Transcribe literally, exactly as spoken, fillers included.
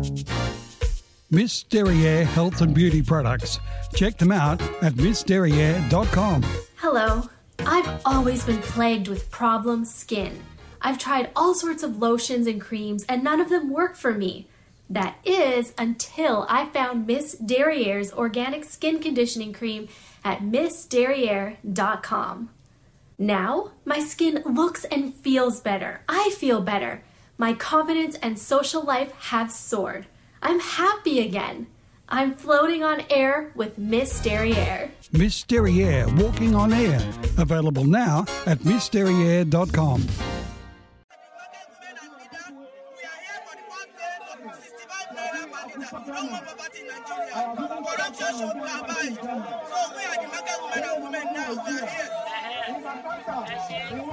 Miss Derriere Health and Beauty Products. Check them out at miss derriere dot com. Hello. I've always been plagued with problem skin. I've tried all sorts of lotions and creams and none of them work for me. That is until I found Miss Derriere's organic skin conditioning cream at miss derriere dot com. Now, my skin looks and feels better. I feel better. My confidence and social life have soared. I'm happy again. I'm floating on air with Miss Derriere. Miss Derriere Walking on Air. Available now at miss derriere dot com. So we are the women and women now. We are here.